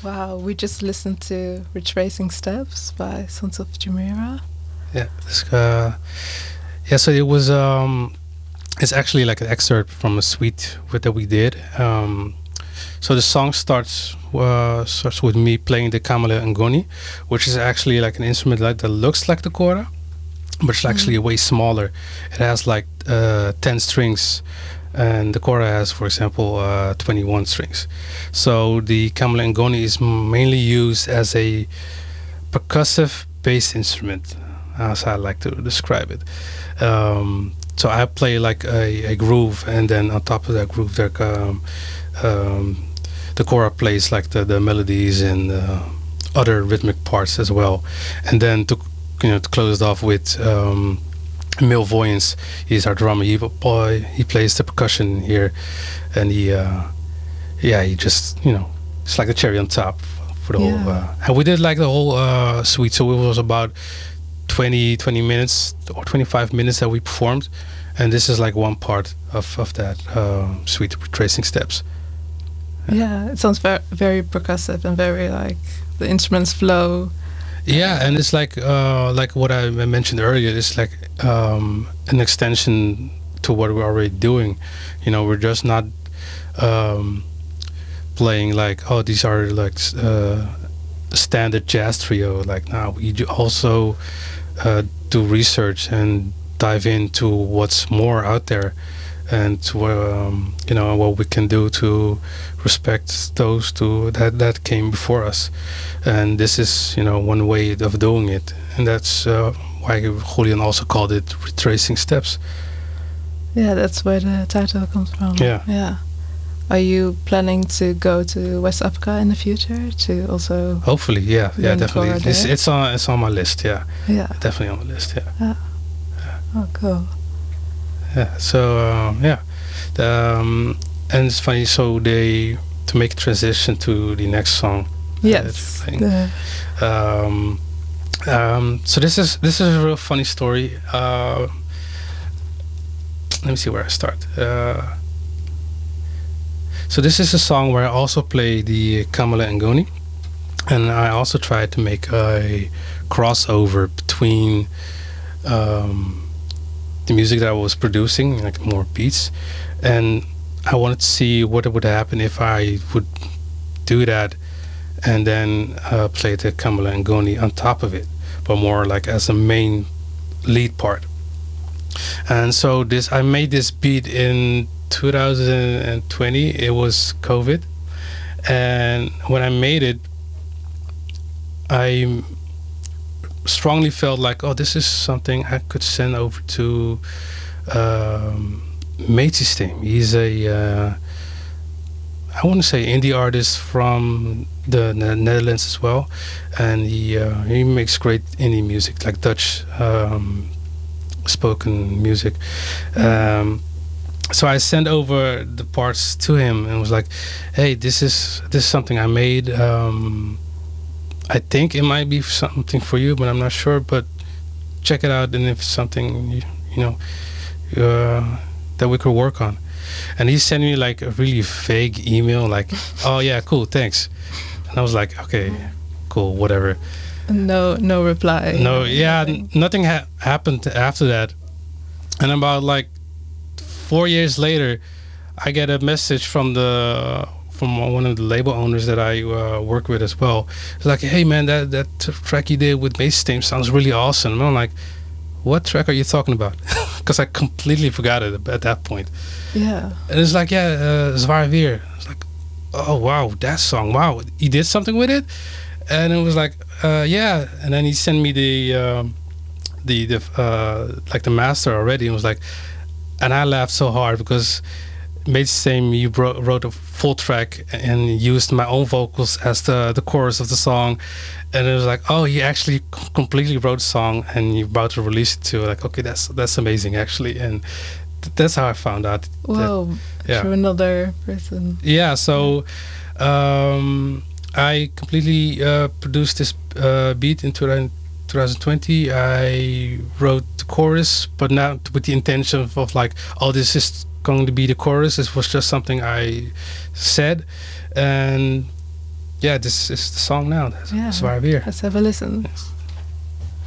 Wow, we just listened to Retracing Steps by Sons of Jumeirah. Yeah, yeah. So it was. It's actually like an excerpt from a suite that we did. So the song starts with me playing the kamele ngoni, which is actually like an instrument that looks like the kora, but it's actually way smaller. It has like 10 strings, and the kora has, for example, 21 strings. So the kamele ngoni is mainly used as a percussive bass instrument, as I like to describe it. So I play like a groove, and then on top of that groove, there, the kora plays like the melodies and other rhythmic parts as well. And then to close it off with Mil Voyance, he's our drummer. He plays the percussion here, and he just it's like the cherry on top for the whole. And we did like the whole suite, so it was about 20 minutes or 25 minutes that we performed, and this is like one part of that suite, Retracing Steps. Yeah, it sounds very, very percussive and very like the instruments flow. Yeah, and it's like what I mentioned earlier. It's like an extension to what we're already doing. We're just not playing like, oh, these are like standard jazz trio. Like, now we also do research and dive into what's more out there, and what we can do to respect those that came before us. And this is one way of doing it, and that's why Julian also called it Retracing Steps. Yeah, that's where the title comes from. Yeah. Are you planning to go to West Africa in the future to also? Hopefully, yeah, definitely. It's on my list. Yeah, definitely on my list. Yeah. Oh, cool. Yeah. So and it's funny. So to make a transition to the next song. Yes. So this is a real funny story. Let me see where I start. So this is a song where I also play the kamele ngoni, and I also tried to make a crossover between the music that I was producing, like more beats, and I wanted to see what would happen if I would do that and then play the kamele ngoni on top of it, but more like as a main lead part. And so I made this beat in 2020. It was COVID, and when I made it, I strongly felt like, oh, this is something I could send over to Meetsysteem. He's I want to say indie artist from the Netherlands as well, and he makes great indie music, like Dutch spoken music. So I sent over the parts to him and was like, hey, this is something I made. I think it might be something for you, but I'm not sure, but check it out, and if it's something that we could work on. And he sent me like a really vague email, like, oh yeah, cool, thanks. And I was like, okay, cool, whatever. No reply. No, yeah, nothing happened after that. And about like 4 years later, I get a message from one of the label owners that I work with as well. It's like, hey man, that track you did with Meetsysteem sounds really awesome. And I'm like, what track are you talking about? Because I completely forgot it at that point. Yeah. And it's like, Zwaar Weer. It's like, oh wow, that song, wow, he did something with it. And it was like, yeah. And then he sent me the like the master already, and was like, and I laughed so hard because Meetsysteem, you wrote a full track and used my own vocals as the chorus of the song, and it was like, oh, you actually completely wrote a song and you're about to release it too. Like, okay, that's amazing actually, and that's how I found out. Whoa, through another person. Yeah, so I completely produced this beat in 2020. I wrote the chorus, but not with the intention of like, oh, this is going to be the chorus. It was just something I said, and yeah, this is the song now. That's why I'm here. Let's have a listen. Yes.